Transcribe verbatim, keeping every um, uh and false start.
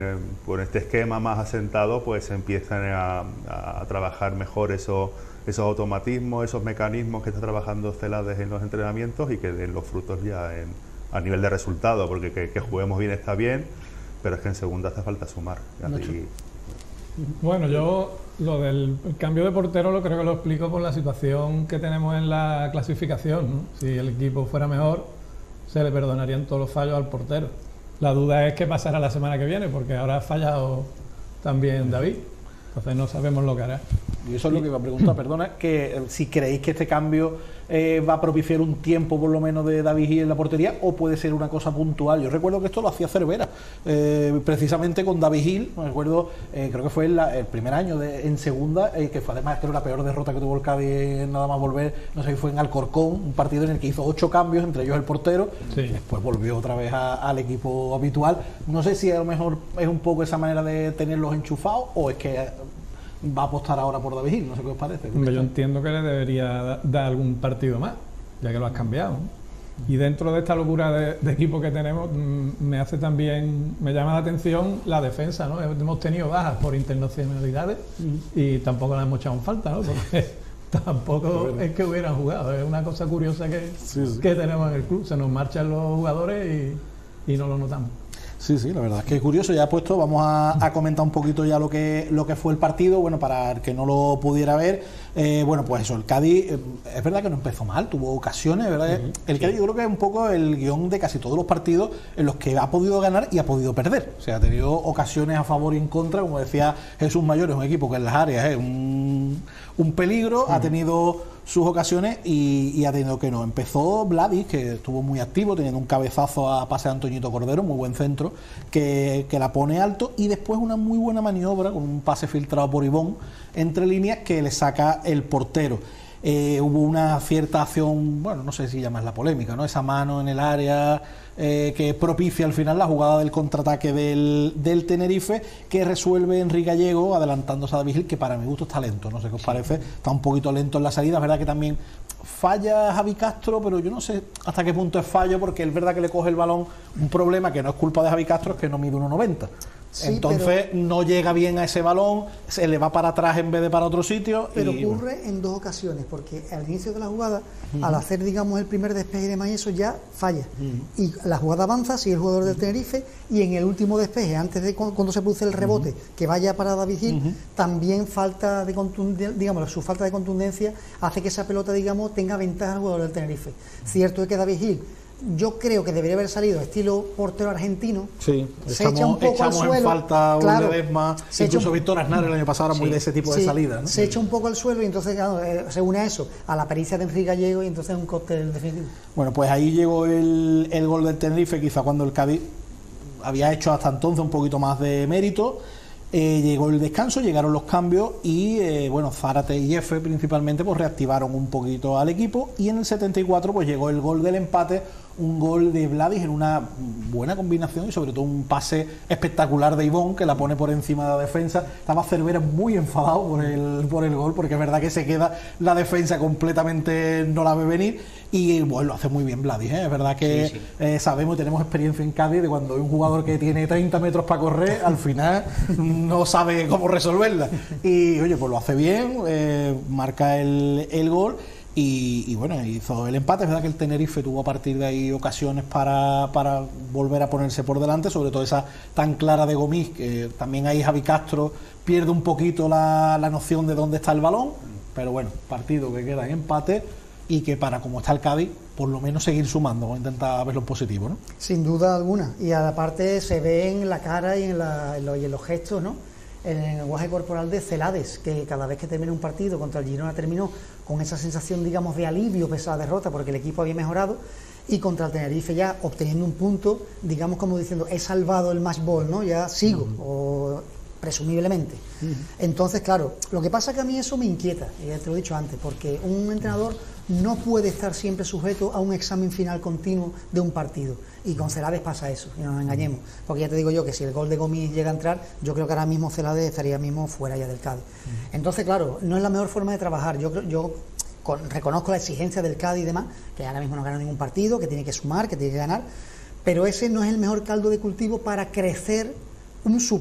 con este esquema más asentado, pues empiezan a, a trabajar mejor esos, esos automatismos, esos mecanismos que está trabajando Celades en los entrenamientos y que den los frutos ya en, a nivel de resultado, porque que, que juguemos bien está bien, pero es que en segunda hace falta sumar. Y, bueno, yo lo del cambio de portero lo creo que lo explico por la situación que tenemos en la clasificación, ¿no? Si el equipo fuera mejor, se le perdonarían todos los fallos al portero. La duda es qué pasará la semana que viene, porque ahora ha fallado también David, entonces no sabemos lo que hará. Y eso es lo que iba a preguntar, perdona, que eh, si creéis que este cambio eh, va a propiciar un tiempo por lo menos de David Gil en la portería, o puede ser una cosa puntual. Yo recuerdo que esto lo hacía Cervera, eh, precisamente con David Gil, me acuerdo, eh, creo que fue el, el primer año de, en segunda, eh, que fue además creo la peor derrota que tuvo el Cádiz nada más volver, no sé si fue en Alcorcón, un partido en el que hizo ocho cambios, entre ellos el portero, sí. Después volvió otra vez a, al equipo habitual. No sé si a lo mejor es un poco esa manera de tenerlos enchufados, o es que va a apostar ahora por David Gil, no sé qué os parece. Yo entiendo que le debería dar algún partido más, ya que lo has cambiado, ¿no? Y dentro de esta locura de, de equipo que tenemos, me hace también, me llama la atención la defensa, ¿no? Hemos tenido bajas por internacionalidades y tampoco las hemos echado en falta, ¿no? Porque tampoco es, es que hubieran jugado, es una cosa curiosa que, sí, sí. que tenemos en el club, se nos marchan los jugadores y, y no lo notamos. Sí, sí, la verdad es que es curioso. Ya puesto, vamos a, a comentar un poquito ya lo que lo que fue el partido, bueno, para el que no lo pudiera ver, eh, bueno, pues eso, el Cádiz, eh, es verdad que no empezó mal, tuvo ocasiones, ¿verdad? Uh-huh. El Cádiz yo creo que es un poco el guión de casi todos los partidos en los que ha podido ganar y ha podido perder, o sea, ha tenido ocasiones a favor y en contra, como decía Jesús Mayor, es un equipo que en las áreas es un, un peligro, uh-huh. ha tenido sus ocasiones y, y ha tenido que no. Empezó Vladis, que estuvo muy activo, teniendo un cabezazo a pase de Antoñito Cordero, muy buen centro, que, que la pone alto, y después una muy buena maniobra con un pase filtrado por Ibón entre líneas que le saca el portero. Eh, hubo una cierta acción, bueno, no sé si llamas la polémica, ¿no? Esa mano en el área eh, que propicia al final la jugada del contraataque del, del Tenerife, que resuelve Enrique Gallego adelantándose a David Gil, que para mi gusto está lento, no sé qué os parece, está un poquito lento en la salida. Es verdad que también falla Javi Castro, pero yo no sé hasta qué punto es fallo, porque es verdad que le coge el balón, un problema que no es culpa de Javi Castro, es que no mide uno noventa. Sí, entonces pero, no llega bien a ese balón, se le va para atrás en vez de para otro sitio. Pero y, ocurre bueno. en dos ocasiones, porque al inicio de la jugada, uh-huh. al hacer, digamos, el primer despeje y demás, eso ya falla. Uh-huh. Y la jugada avanza, sigue el jugador del Tenerife, y en el último despeje, antes de cuando se produce el rebote, uh-huh. que vaya para David Gil, uh-huh. también falta de contundencia, digamos, su falta de contundencia hace que esa pelota, digamos, tenga ventaja al jugador del Tenerife. Uh-huh. Cierto es que David Gil, yo creo que debería haber salido estilo portero argentino. Sí, se echamos, echa un poco echamos al suelo, en falta claro, un Ledesma, incluso un, Víctor Aznar el año pasado era sí, muy de ese tipo sí, de salida, ¿no? Se echa un poco al suelo y entonces claro, eh, se une a eso, a la pericia de Enrique Gallego, y entonces es un cóctel definitivo. Bueno, pues ahí llegó el, el gol del Tenerife, quizá cuando el Cádiz había hecho hasta entonces un poquito más de mérito. Eh, llegó el descanso, llegaron los cambios y eh, bueno, Zárate y Jefe principalmente pues reactivaron un poquito al equipo, y en el setenta y cuatro pues llegó el gol del empate, un gol de Vladis en una buena combinación y sobre todo un pase espectacular de Ibón, que la pone por encima de la defensa. Estaba Cervera muy enfadado por el, por el gol, porque es verdad que se queda la defensa completamente, no la ve venir, y bueno, lo hace muy bien Vladis, ¿eh? Es verdad que sí, sí. Eh, sabemos y tenemos experiencia en Cádiz de cuando hay un jugador que tiene treinta metros para correr, al final no sabe cómo resolverla, y oye, pues lo hace bien, eh, marca el, el gol. Y, y bueno, hizo el empate. Es verdad que el Tenerife tuvo a partir de ahí ocasiones para, para volver a ponerse por delante, sobre todo esa tan clara de Gomis, que también ahí Javi Castro pierde un poquito la, la noción de dónde está el balón, pero bueno, partido que queda en empate y que para como está el Cádiz, por lo menos seguir sumando, vamos a intentar verlo en positivo, ¿no? Sin duda alguna, y aparte se ve en la cara y en, la, en, los, y en los gestos, ¿no? En el lenguaje corporal de Celades, que cada vez que termina un partido contra el Girona terminó con esa sensación, digamos, de alivio pese a la derrota, porque el equipo había mejorado, y contra el Tenerife ya obteniendo un punto, digamos, como diciendo, he salvado el match ball, ¿no? Ya sigo, uh-huh. o presumiblemente. Uh-huh. Entonces, claro, lo que pasa es que a mí eso me inquieta, ya te lo he dicho antes, porque un entrenador no puede estar siempre sujeto a un examen final continuo de un partido, y con Celades pasa eso, y no nos engañemos, porque ya te digo yo que si el gol de Gomis llega a entrar, yo creo que ahora mismo Celades estaría mismo fuera ya del Cádiz. Uh-huh. Entonces, claro, no es la mejor forma de trabajar. Yo, yo con, reconozco la exigencia del Cádiz y demás, que ahora mismo no gana ningún partido, que tiene que sumar, que tiene que ganar, pero ese no es el mejor caldo de cultivo para crecer un